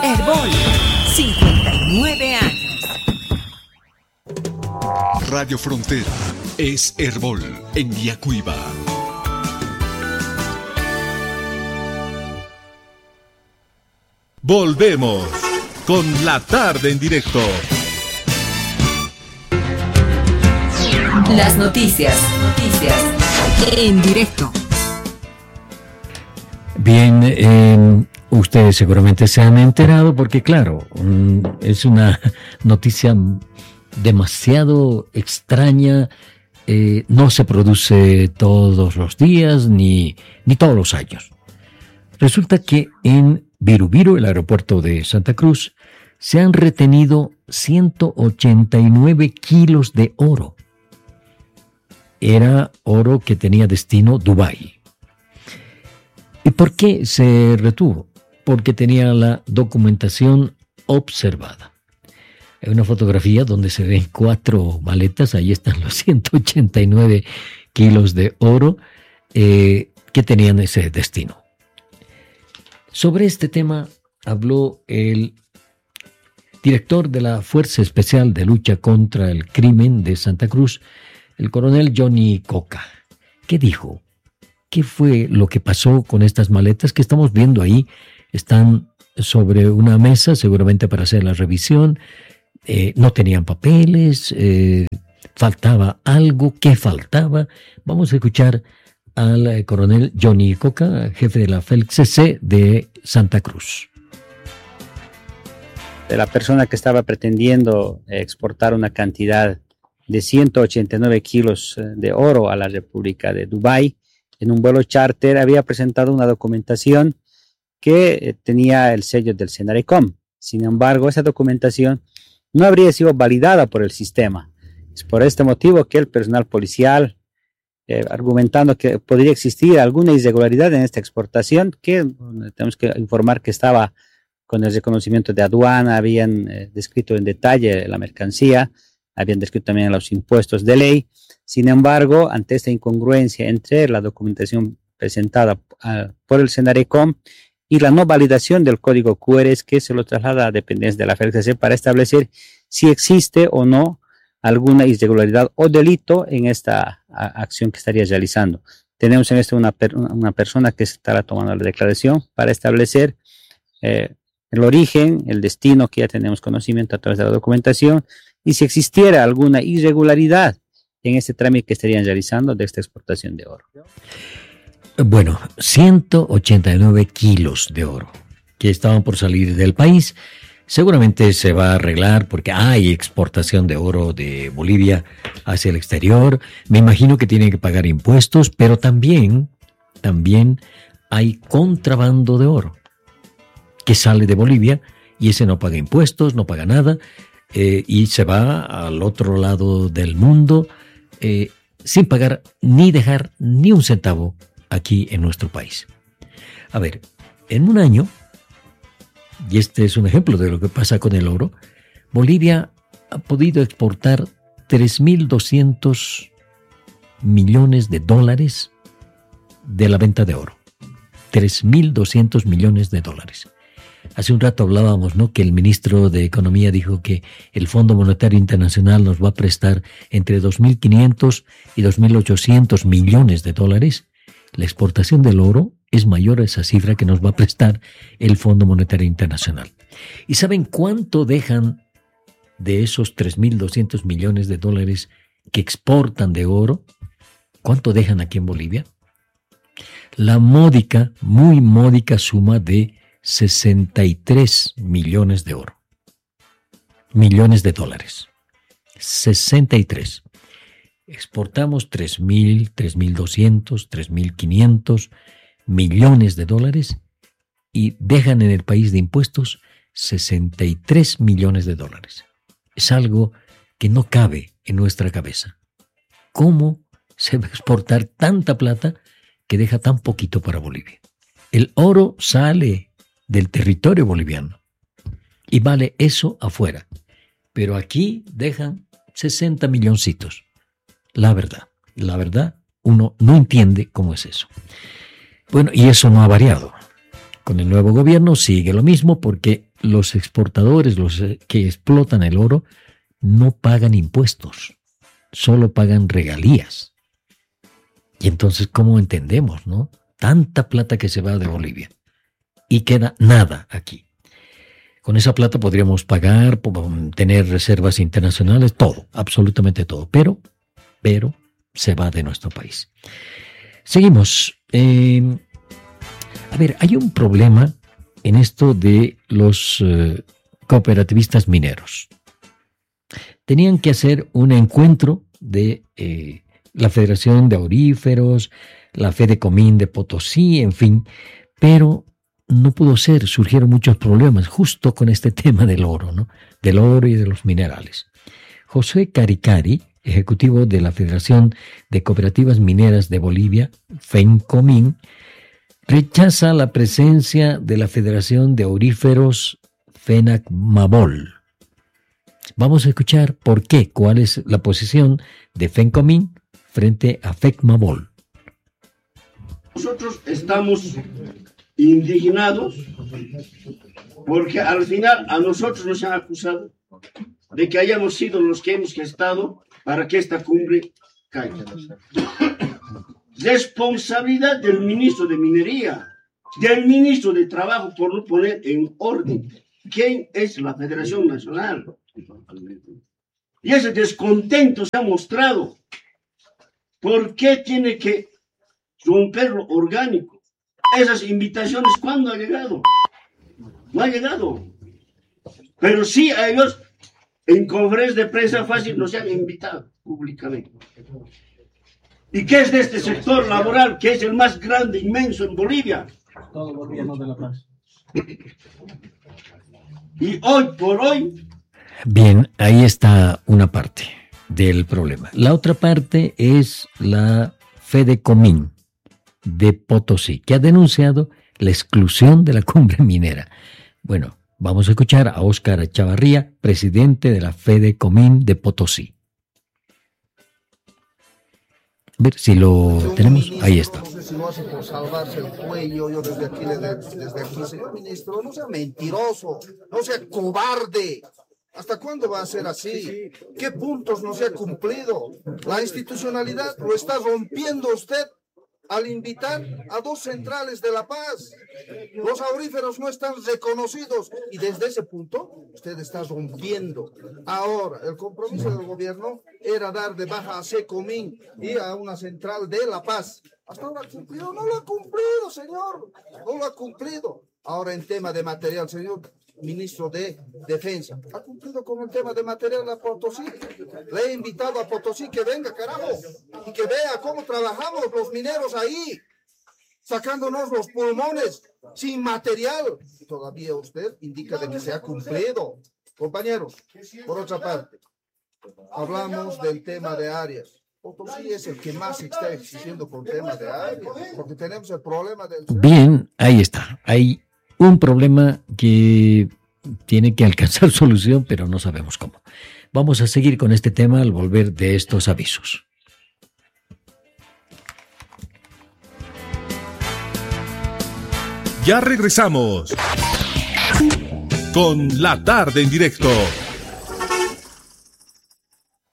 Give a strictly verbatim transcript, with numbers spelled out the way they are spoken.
Herbol, cincuenta y nueve años. Radio Frontera es Herbol en Yacuiba. Volvemos con la tarde en directo. Las noticias, noticias en directo. Bien, eh, ustedes seguramente se han enterado porque claro, es una noticia demasiado extraña, eh, no se produce todos los días ni, ni todos los años. Resulta que en Virubiru, el aeropuerto de Santa Cruz, se han retenido ciento ochenta y nueve kilos de oro. Era oro que tenía destino Dubái. ¿Y por qué se retuvo? Porque tenía la documentación observada. Hay una fotografía donde se ven cuatro maletas, ahí están los ciento ochenta y nueve kilos de oro eh, que tenían ese destino. Sobre este tema habló el director de la Fuerza Especial de Lucha contra el Crimen de Santa Cruz, el coronel Johnny Coca. ¿Qué dijo? ¿Qué fue lo que pasó con estas maletas que estamos viendo ahí? Están sobre una mesa, seguramente para hacer la revisión. Eh, no tenían papeles, eh, faltaba algo. ¿Qué faltaba? Vamos a escuchar al eh, coronel Johnny Coca, jefe de la F E L C C de Santa Cruz. De la persona que estaba pretendiendo exportar una cantidad de ciento ochenta y nueve kilos de oro a la República de Dubái, en un vuelo charter había presentado una documentación que tenía el sello del Senarecom. Sin embargo, esa documentación no habría sido validada por el sistema. Es por este motivo que el personal policial, eh, argumentando que podría existir alguna irregularidad en esta exportación, que tenemos que informar que estaba con el reconocimiento de aduana, habían eh, descrito en detalle la mercancía, habían descrito también los impuestos de ley. Sin embargo, ante esta incongruencia entre la documentación presentada uh, por el Senarecom y la no validación del código Q R, es que se lo traslada a dependencias de la F E L C C para establecer si existe o no alguna irregularidad o delito en esta a, acción que estaría realizando. Tenemos en esto una, per, una persona que estará tomando la declaración para establecer eh, el origen, el destino, que ya tenemos conocimiento a través de la documentación, y si existiera alguna irregularidad en este trámite que estarían realizando de esta exportación de oro. Bueno, ciento ochenta y nueve kilos de oro que estaban por salir del país. Seguramente se va a arreglar porque hay exportación de oro de Bolivia hacia el exterior. Me imagino que tienen que pagar impuestos, pero también, también hay contrabando de oro que sale de Bolivia y ese no paga impuestos, no paga nada eh, y se va al otro lado del mundo eh, sin pagar ni dejar ni un centavo aquí en nuestro país. A ver, en un año, y este es un ejemplo de lo que pasa con el oro, Bolivia ha podido exportar tres mil doscientos millones de dólares de la venta de oro. tres mil doscientos millones de dólares. Hace un rato hablábamos, ¿no?, que el ministro de Economía dijo que el Fondo Monetario Internacional nos va a prestar entre dos mil quinientos y dos mil ochocientos millones de dólares. La exportación del oro es mayor a esa cifra que nos va a prestar el Fondo Monetario Internacional. ¿Y saben cuánto dejan de esos tres mil doscientos millones de dólares que exportan de oro? ¿Cuánto dejan aquí en Bolivia? La módica, muy módica suma de sesenta y tres millones de oro. Millones de dólares. sesenta y tres. Exportamos tres mil, tres mil doscientos, tres mil quinientos millones de dólares y dejan en el país de impuestos sesenta y tres millones de dólares. Es algo que no cabe en nuestra cabeza. ¿Cómo se va a exportar tanta plata que deja tan poquito para Bolivia? El oro sale del territorio boliviano y vale eso afuera, pero aquí dejan sesenta milloncitos. La verdad, la verdad, uno no entiende cómo es eso. Bueno, y eso no ha variado. Con el nuevo gobierno sigue lo mismo porque los exportadores, los que explotan el oro, no pagan impuestos, solo pagan regalías. Y entonces, ¿cómo entendemos, no? Tanta plata que se va de Bolivia y queda nada aquí. Con esa plata podríamos pagar, tener reservas internacionales, todo, absolutamente todo, pero, pero se va de nuestro país. Seguimos. Eh, a ver, hay un problema en esto de los eh, cooperativistas mineros. Tenían que hacer un encuentro de eh, la Federación de Auríferos, la Fedecomín de Potosí, en fin, pero no pudo ser, surgieron muchos problemas justo con este tema del oro, ¿no? Del oro y de los minerales. José Caricari, ejecutivo de la Federación de Cooperativas Mineras de Bolivia, FENCOMIN, rechaza la presencia de la Federación de Auríferos FENACMABOL. Vamos a escuchar por qué, cuál es la posición de FENCOMIN frente a FECMABOL. Nosotros estamos indignados porque al final a nosotros nos han acusado de que hayamos sido los que hemos gestado para que esta cumbre caiga. Responsabilidad del ministro de Minería, del ministro de Trabajo por no poner en orden quién es la Federación Nacional. Y ese descontento se ha mostrado. ¿Por qué tiene que romper lo orgánico? Esas invitaciones, ¿cuándo ha llegado? No ha llegado. Pero sí a ellos en conferencias de prensa fácil nos han invitado públicamente. ¿Y qué es de este sector laboral, que es el más grande, inmenso en Bolivia? Todos los gobiernos de La Paz. Y hoy por hoy... Bien, ahí está una parte del problema. La otra parte es la Fedecomín de Potosí, que ha denunciado la exclusión de la cumbre minera. Bueno, vamos a escuchar a Óscar Chavarría, presidente de la Fedecomín de Potosí. A ver si lo tenemos. Ahí está. No sé si lo hace por salvarse el cuello. Yo desde aquí, desde, desde aquí, señor ministro, no sea mentiroso, no sea cobarde. ¿Hasta cuándo va a ser así? ¿Qué puntos no se ha cumplido? La institucionalidad lo está rompiendo usted al invitar a dos centrales de La Paz. Los auríferos no están reconocidos y desde ese punto usted está rompiendo. Ahora, el compromiso del gobierno era dar de baja a SECOMIN y a una central de La Paz. ¿Hasta ahora ha cumplido? No lo ha cumplido, señor. No lo ha cumplido. Ahora, en tema de material, señor ministro de Defensa, ¿ha cumplido con el tema de material a Potosí? Le he invitado a Potosí que venga, carajo, y que vea cómo trabajamos los mineros ahí, sacándonos los pulmones sin material. Todavía usted indica de que se ha cumplido. Compañeros, por otra parte, hablamos del tema de áreas. Potosí es el que más está exigiendo con tema de áreas, porque tenemos el problema del... Bien, ahí está, hay un problema que tiene que alcanzar solución, pero no sabemos cómo. Vamos a seguir con este tema al volver de estos avisos. Ya regresamos con La Tarde en Directo